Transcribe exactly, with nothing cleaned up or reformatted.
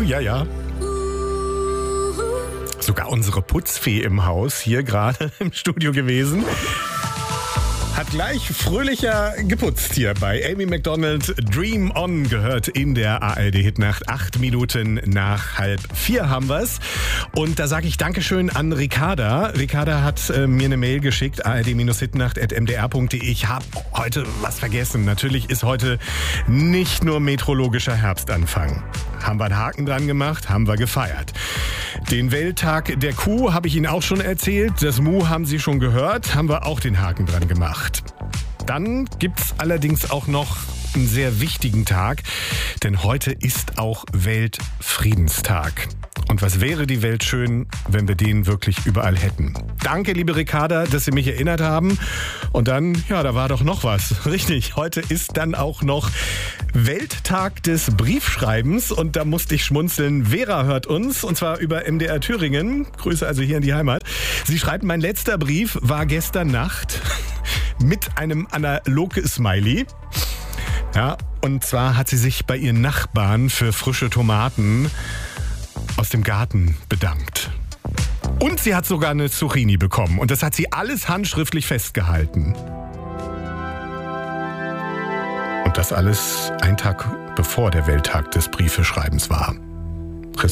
ja, ja. Sogar unsere Putzfee im Haus hier gerade im Studio gewesen. Hat gleich fröhlicher geputzt hier bei Amy Macdonald. Dream On gehört in der A R D-Hitnacht. Acht Minuten nach halb vier haben wir's. Und da sage ich Dankeschön an Ricarda. Ricarda hat äh, mir eine Mail geschickt, a r d hitnacht at m d r punkt d e. Ich habe heute was vergessen. Natürlich ist heute nicht nur meteorologischer Herbstanfang. Haben wir einen Haken dran gemacht, haben wir gefeiert. Den Welttag der Kuh habe ich Ihnen auch schon erzählt. Das Mu haben Sie schon gehört, haben wir auch den Haken dran gemacht. Dann gibt's allerdings auch noch einen sehr wichtigen Tag, denn heute ist auch Weltfriedenstag. Und was wäre die Welt schön, wenn wir den wirklich überall hätten. Danke, liebe Ricarda, dass Sie mich erinnert haben. Und dann, ja, da war doch noch was. Richtig, heute ist dann auch noch Welttag des Briefschreibens. Und da musste ich schmunzeln. Vera hört uns, und zwar über M D R Thüringen. Grüße also hier in die Heimat. Sie schreibt, mein letzter Brief war gestern Nacht mit einem Analog-Smiley. Ja, und zwar hat sie sich bei ihren Nachbarn für frische Tomaten aus dem Garten bedankt. Und sie hat sogar eine Zucchini bekommen. Und das hat sie alles handschriftlich festgehalten. Und das alles ein Tag bevor der Welttag des Briefeschreibens war.